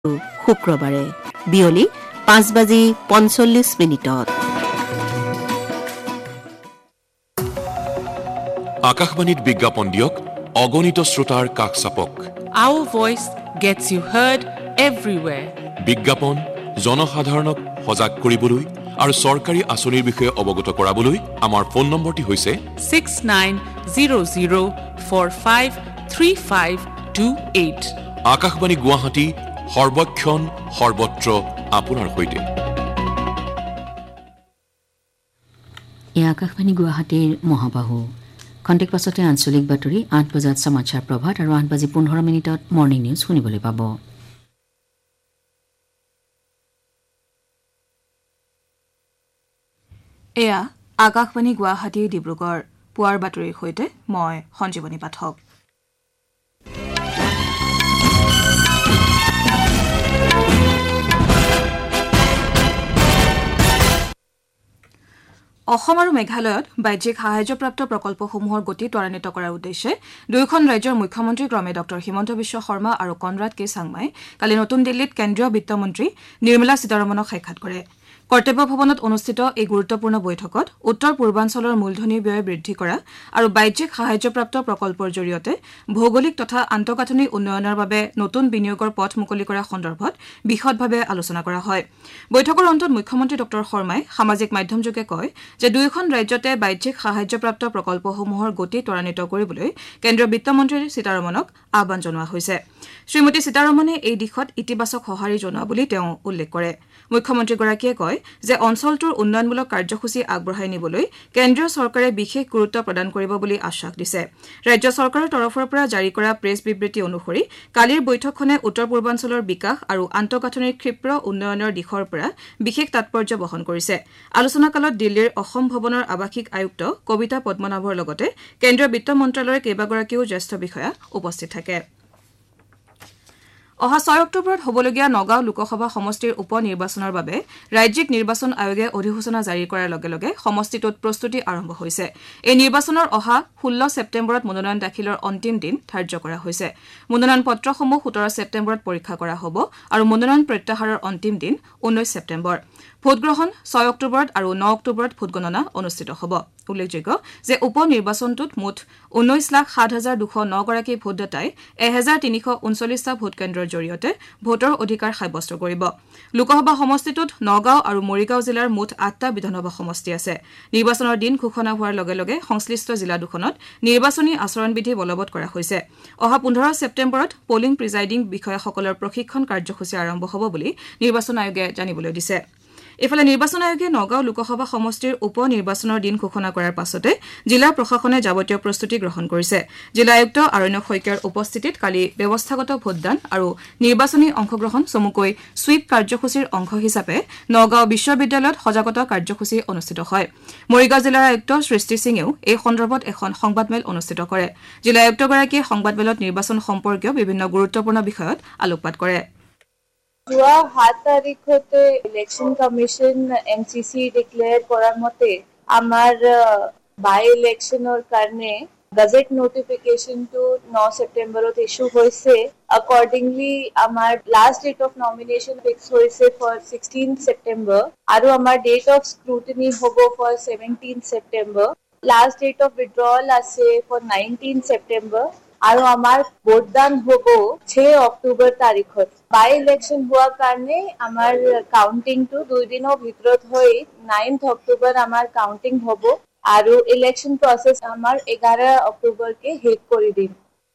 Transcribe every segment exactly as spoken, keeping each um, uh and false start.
শুক্ৰবাৰে বিয়লি পাঁচ বাজি পঞ্চল্লিছ মিনিটত। আকাশবাণীত বিজ্ঞাপন দিয়ক, অগণিত শ্ৰোতাৰ কাষ চাপক। Our voice gets you heard everywhere. বিজ্ঞাপন জনসাধাৰণক সজাগ কৰিবলৈ আৰু চৰকাৰী আঁচনিৰ বিষয়ে অৱগত কৰাবলৈ আমাৰ ফোন নম্বৰটি হৈছে six nine zero zero four five three five two eight. Akashvani Guwahati, সৰ্বক্ষণ সৰ্বত্ৰ আপোনাৰ সৈতে। এই আকাশবাণী গুৱাহাটীৰ মহাবাহু খন্তেক পাছতে আঞ্চলিক বাতৰি, আঠ বজাত সমাচাৰ প্ৰভাত আৰু আঠ বাজি পোন্ধৰ মিনিটত মৰ্ণিং নিউজ শুনিবলৈ পাব। এয়া আকাশবাণী গুৱাহাটী ডিব্ৰুগড়। পুৱাৰ বাতৰিৰ সৈতে মই সঞ্জীৱনী পাঠক। অসম আৰু মেঘালয়ত বাহ্যিক সাহায্যপ্ৰাপ্ত প্ৰকল্পসমূহৰ গতি ত্বৰান্বিত কৰাৰ উদ্দেশ্যে দুয়োখন ৰাজ্যৰ মুখ্যমন্ত্ৰী ক্ৰমে ডঃ হিমন্ত বিশ্ব শৰ্মা আৰু কনৰাড কে চাংমাই কালি নতুন দিল্লীত কেন্দ্ৰীয় বিত্তমন্ত্ৰী নিৰ্মলা সীতাৰমণক সাক্ষাৎ কৰে। কৰ্তব্য ভৱনত অনুষ্ঠিত এই গুৰুত্বপূৰ্ণ বৈঠকত উত্তৰ পূৰ্বাঞ্চলৰ মূলধনী ব্যয় বৃদ্ধি কৰা আৰু বাহ্যিক সাহায্যপ্ৰাপ্ত প্ৰকল্পৰ জৰিয়তে ভৌগোলিক তথা আন্তঃগাঁথনি উন্নয়নৰ বাবে নতুন বিনিয়োগৰ পথ মুকলি কৰা সন্দৰ্ভত বিশদভাৱে আলোচনা কৰা হয়। বৈঠকৰ অন্তত মুখ্যমন্ত্ৰী ডঃ শৰ্মাই সামাজিক মাধ্যমযোগে কয় যে দুয়োখন ৰাজ্যতে বাহ্যিক সাহায্যপ্ৰাপ্ত প্ৰকল্পসমূহৰ গতি ত্বৰান্বিত কৰিবলৈ কেন্দ্ৰীয় বিত্তমন্ত্ৰী সীতাৰমণক আহ্বান জনোৱা হৈছে। শ্ৰীমতী সীতাৰমণে এই দিশত ইতিবাচক সঁহাৰি জনোৱা বুলি তেওঁ উল্লেখ কৰে। মুখ্যমন্ত্ৰীগৰাকীয়ে কয় যে অঞ্চলটোৰ উন্নয়নমূলক কাৰ্যসূচী আগবঢ়াই নিবলৈ কেন্দ্ৰীয় চৰকাৰে বিশেষ গুৰুত্ব প্ৰদান কৰিব বুলি আশ্বাস দিছে। ৰাজ্য চৰকাৰৰ তৰফৰ পৰা জাৰি কৰা প্ৰেছ বিবৃতি অনুসৰি কালিৰ বৈঠকখনে উত্তৰ পূৰ্বাঞ্চলৰ বিকাশ আৰু আন্তঃগাঁথনিৰ ক্ষীপ্ৰ উন্নয়নৰ দিশৰ পৰা বিশেষ তাৎপৰ্য বহন কৰিছে। আলোচনাকালত দিল্লীৰ অসম ভৱনৰ আৱাসিক আয়ুক্ত কবিতা পদ্মনাভৰ লগতে কেন্দ্ৰীয় বিত্ত মন্ত্ৰালয়ৰ কেইবাগৰাকীও জ্যেষ্ঠ বিষয়া উপস্থিত থাকে। অহা ছয় অক্টোবৰত হ'বলগীয়া নগাঁও লোকসভা সমষ্টিৰ উপ নিৰ্বাচনৰ বাবে ৰাজ্যিক নিৰ্বাচন আয়োগে অধিসূচনা জাৰি কৰাৰ লগে লগে সমষ্টিটোত প্ৰস্তুতি আৰম্ভ হৈছে। এই নিৰ্বাচনৰ অহা ষোল্ল ছেপ্টেম্বৰত মনোনয়ন দাখিলৰ অন্তিম দিন ধাৰ্য কৰা হৈছে। মনোনয়ন পত্ৰসমূহ সোতৰ ছেপ্টেম্বৰত পৰীক্ষা কৰা হ'ব আৰু মনোনয়ন প্ৰত্যাহাৰৰ অন্তিম দিন ঊনৈশ ছেপ্টেম্বৰ। ভোটগ্ৰহণ ছয় অক্টোবৰত আৰু ন অক্টোবৰত ভোটগণনা অনুষ্ঠিত হ'ব। উল্লেখযোগ্য যে উপ নিৰ্বাচনটোত মুঠ ঊনৈশ লাখ সাত হাজাৰ দুশ ন গৰাকী ভোটদাতাই এহেজাৰ তিনিশ ঊনচল্লিছটা ভোটকেন্দ্ৰৰ জৰিয়তে ভোটৰ অধিকাৰ সাব্যস্ত কৰিব। লোকসভা সমষ্টিটোত নগাঁও আৰু মৰিগাঁও জিলাৰ মুঠ আঠটা বিধানসভা সমষ্টি আছে। নিৰ্বাচনৰ দিন ঘোষণা হোৱাৰ লগে লগে সংশ্লিষ্ট জিলা দুখনত নিৰ্বাচনী আচৰণবিধি বলবৎ কৰা হৈছে। অহা পোন্ধৰ ছেপ্টেম্বৰত পলিং প্ৰিজাইডিং বিষয়াসকলৰ প্ৰশিক্ষণ কাৰ্যসূচী আৰম্ভ হ'ব বুলি নিৰ্বাচন আয়োগে জানিবলৈ দিছে। ইফালে নিৰ্বাচন আয়োগে নগাঁও লোকসভা সমষ্টিৰ উপ নিৰ্বাচনৰ দিন ঘোষণা কৰাৰ পাছতে জিলা প্ৰশাসনে যাৱতীয় প্ৰস্তুতি গ্ৰহণ কৰিছে। জিলা আয়ুক্ত আৰণ্যক শইকীয়াৰ উপস্থিতিত কালি ব্যৱস্থাগত ভোটদান আৰু নিৰ্বাচনী অংশগ্ৰহণ চমুকৈ ছুইপ কাৰ্যসূচীৰ অংশ হিচাপে নগাঁও বিশ্ববিদ্যালয়ত সজাগতা কাৰ্যসূচী অনুষ্ঠিত হয়। মৰিগাঁও জিলাৰ আয়ুক্ত সৃষ্টি সিঙেও এই সন্দৰ্ভত এখন সংবাদমেল অনুষ্ঠিত কৰে। জিলা আয়ুক্তগৰাকীয়ে সংবাদমেলত নিৰ্বাচন সম্পৰ্কীয় বিভিন্ন গুৰুত্বপূৰ্ণ বিষয়ত আলোকপাত কৰে। যোৱা সাত তাৰিখতে election commission N C C declare কৰাৰ মতে আমাৰ বাই ইলেকশ্যনৰ কাৰণে গজেট নোটিফিকেশ্যনটো ন ছেপ্টেম্বৰত ইছ্যু হৈছে। একৰ্ডিংলি আমাৰ last date of nomination fix হৈছে ফৰ ছিক্সটিন ছেপ্টেম্বৰ আৰু আমাৰ ডেট অফ স্ক্ৰুটিনি হ'ব for seventeen September. Last date of withdrawal আছে ফৰ নাইনটিন ছেপ্টেম্বৰ আৰু আমাৰ ভোটদান হ'ব ছয় অক্টোবৰ তাৰিখত। বাই ইলেকশ্যন হোৱাৰ কাৰণে আমাৰ কাউণ্টিংটো দুই দিনৰ ভিতৰত হৈ নাইন্থ অক্টোবৰ আমাৰ কাউণ্টিং হ'ব আৰু ইলেকশ্যন প্ৰচেছ আমাৰ এঘাৰ অক্টোবৰকে শেষ কৰি দিম।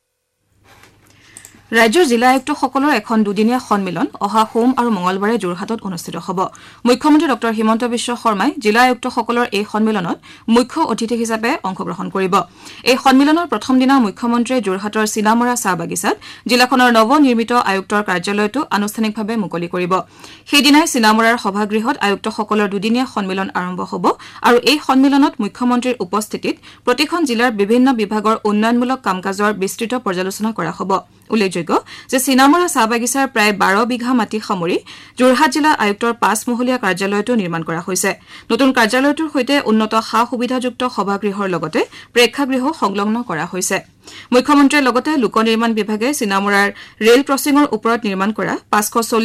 ৰাজ্যৰ জিলা আয়ুক্তসকলৰ এখন দুদিনীয়া সন্মিলন অহা সোম আৰু মঙলবাৰে যোৰহাটত অনুষ্ঠিত হ'ব। মুখ্যমন্ত্ৰী ডঃ হিমন্ত বিশ্ব শৰ্মাই জিলা আয়ুক্তসকলৰ এই সন্মিলনত মুখ্য অতিথি হিচাপে অংশগ্ৰহণ কৰিব। এই সন্মিলনৰ প্ৰথম দিনা মুখ্যমন্ত্ৰীয়ে যোৰহাটৰ চিনামৰা চাহ বাগিচাত জিলাখনৰ নৱনিৰ্মিত আয়ুক্তৰ কাৰ্যালয়টো আনুষ্ঠানিকভাৱে মুকলি কৰিব। সেইদিনাই চিনামৰাৰ সভাগৃহত আয়ুক্তসকলৰ দুদিনীয়া সন্মিলন আৰম্ভ হ'ব আৰু এই সন্মিলনত মুখ্যমন্ত্ৰীৰ উপস্থিতিত প্ৰতিখন জিলাৰ বিভিন্ন বিভাগৰ উন্নয়নমূলক কাম কাজৰ বিস্তৃত পৰ্যালোচনা কৰা হ'ব। উল্লেখযোগ্য যে চিনামৰা চাহ বাগিচাৰ প্ৰায় বাৰ বিঘা মাটি সামৰি যোৰহাট জিলা আয়ুক্তৰ পাঁচমহলীয়া কাৰ্যালয়টো নিৰ্মাণ কৰা হৈছে নতুন কাৰ্যালয়টোৰ সৈতে উন্নত সা সুবিধাযুক্ত সভাগৃহৰ লগতে প্ৰেক্ষাগৃহ সংলগ্ন কৰা হৈছে মুখ্যমন্ত্ৰীয়ে লগতে লোক নিৰ্মাণ বিভাগে চিনামৰাৰ ৰেল ক্ৰছিঙৰ ওপৰত নিৰ্মাণ কৰা পাঁচশ